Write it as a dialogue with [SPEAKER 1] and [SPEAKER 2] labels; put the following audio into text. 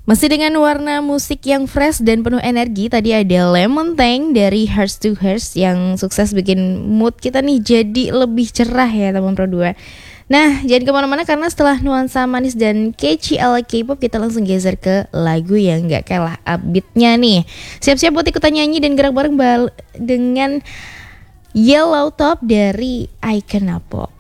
[SPEAKER 1] Masih dengan warna musik yang fresh dan penuh energi, tadi ada Lemon Tang dari Hearts to Hearts yang sukses bikin mood kita nih jadi lebih cerah ya teman Pro 2. Nah, jangan kemana-mana karena setelah nuansa manis dan catchy ala K-pop, kita langsung geser ke lagu yang gak kalah upbeatnya nih. Siap-siap buat ikutan nyanyi dan gerak bareng dengan Yellow Top dari Icona Pop.